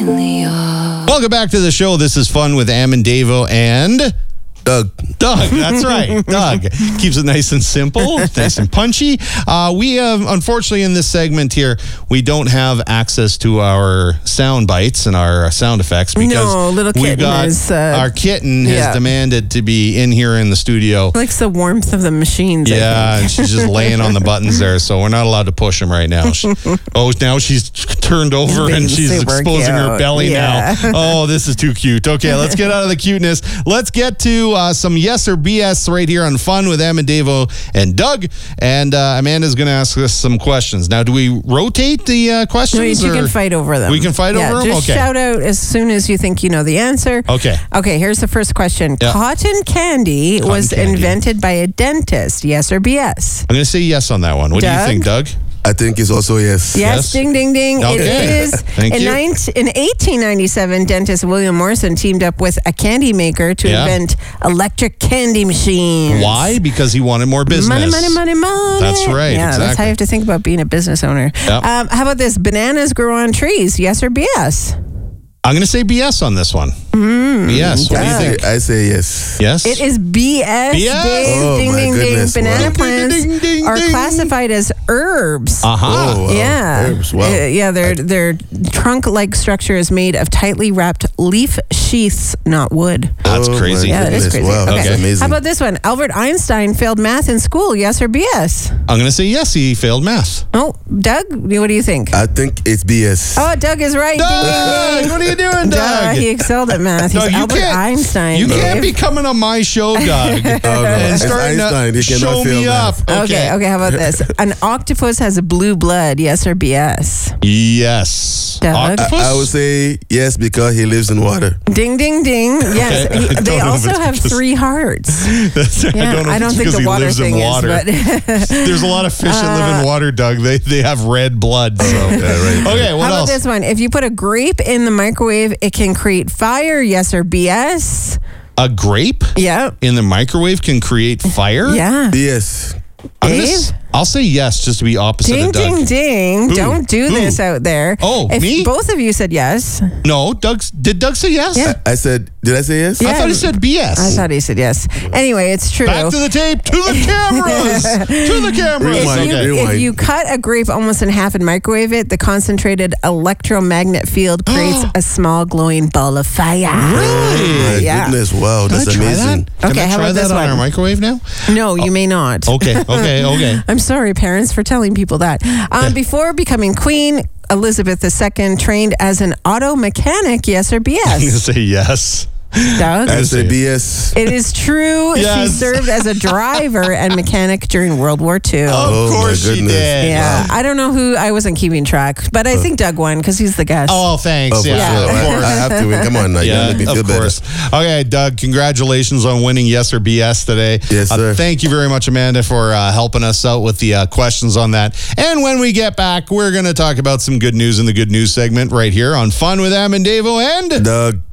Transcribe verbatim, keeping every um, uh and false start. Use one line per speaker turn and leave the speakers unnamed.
only are.
Welcome back to the show. This is Fun with Am and Davo and
Doug.
Doug, that's right. Doug keeps it nice and simple, nice and punchy. Uh, we have, unfortunately, in this segment here, we don't have access to our sound bites and our sound effects because
no, little
we
kitten
got
is, uh,
our kitten has
yeah.
demanded to be in here in the studio.
Likes the warmth of the machines.
Yeah, and she's just laying on the buttons there, so we're not allowed to push him right now. She, oh, now she's turned over
Being
and she's
super
exposing her
cute.
belly
Yeah.
now. Oh, this is too cute. Okay, let's get out of the cuteness. Let's get to uh, some yes or B S right here on Fun with Am and Davo and Doug. And uh, Amanda's going to ask us some questions. Now, do we rotate the uh, questions?
No, you
or?
can fight over them.
We can fight
yeah,
over them?
Just
Okay.
shout out as soon as you think you know the answer.
Okay.
Okay, here's the first question.
Yeah.
Cotton candy
Cotton
was
candy.
invented by a dentist. Yes or B S?
I'm going to say yes on that one. What
Doug?
do you think, Doug?
I think it's also yes.
Yes,
Yes.
ding, ding, ding.
Okay.
It is.
Thank
in,
you.
ninety in eighteen ninety-seven, dentist William Morrison teamed up with a candy maker to
Yeah.
invent electric candy machines.
Why? Because he wanted more business.
Money, money, money, money.
That's right,
Yeah, that's how
exactly.
you have to think about being a business owner.
Yep.
Um, how about this? Bananas grow on trees. Yes or B S?
I'm going to say B S on this one. Mm, B S. What do you
Doug.
think?
I say yes.
Yes?
It is B S.
B S?
Dave.
Oh,
ding,
my
ding,
goodness.
ding. Banana
Wow.
plants
Ding, ding, ding,
are
ding.
classified as herbs.
Uh-huh.
Oh, wow.
Yeah,
Herbs, wow.
Uh, yeah. Their their trunk-like structure is made of tightly wrapped leaf sheaths, not wood.
That's
Oh, my
crazy.
Yeah, that is
goodness.
crazy.
Wow,
Okay.
that's amazing.
How about this one? Albert Einstein failed math in school. Yes or B S?
I'm going to say yes, he failed math.
Oh, Doug, what do you think?
I think it's B S.
Oh, Doug is right. Ding, ding,
Doug,
ding.
what are you doing,
Duh,
Doug?
he excelled at math. He's
Doug, you
Albert
can't-
Einstein.
You can't
Dave.
be coming on my show, Doug,
Oh, no.
and
It's
starting
Einstein.
to
He cannot
show
fail
me
math.
up.
Okay, okay, how about this? An octopus has blue blood, yes or B S?
Yes.
Doug?
Octopus?
I would say yes because he lives in water.
Ding, ding, ding. Yes.
Okay, I
He-
don't
they
know if
also
it's
have
because-
three hearts.
That's-
Yeah,
I don't know if it's
think
because
the
he
water
lives
thing
in water.
is, but
There's a lot of fish that live in water, Doug. They they have red blood. So.
Yeah, right.
Okay, what
how about
else?
this one? If you put a grape in the microwave, it can create fire, yes or B S?
A grape
Yeah.
in the microwave can create fire?
Yeah.
B S.
I'm gonna
Dave?
s- I'll say yes just to be opposite
Ding,
of Doug.
ding, ding.
Who?
Don't do
Who?
this out there.
Oh,
if
me?
Both of you said yes.
No, Doug's, did Doug say yes?
Yeah.
I said, did I say yes?
I
Yeah.
thought he said B S.
I thought he said yes. Anyway, it's true.
Back to the tape, to the cameras, to the cameras.
Rewind,
if you,
Okay.
rewind.
if you cut a grape almost in half and microwave it, the concentrated electromagnet field creates a small glowing ball of fire.
Oh, my
Yeah.
goodness. Wow,
Can I
that's
try
amazing.
that? Can
Okay,
I
how
try
about
that
this
on
one?
our microwave now?
No, you may not.
Okay, okay, okay.
I'm sorry, parents, for telling people that. Um, before becoming queen, Elizabeth the Second trained as an auto mechanic. Yes or B
I'm going to
S?
say yes.
Doug?
I say B S.
It is true. She
Yes.
served as a driver and mechanic during World War Two.
Of
Oh, my
course she
goodness.
did.
Yeah, I don't know who. I wasn't keeping track, but I think Doug won because he's the guest.
Oh, thanks.
Oh, for
yeah,
sure.
of
I,
course.
I have to win. Come on now. You
Yeah,
gotta make me feel
of
better.
course. Okay, Doug, congratulations on winning yes or B S today.
Yes,
Uh,
sir.
thank you very much, Amanda, for uh, helping us out with the uh, questions on that. And when we get back, we're going to talk about some good news in the good news segment right here on Fun with Am and Davo and...
Doug.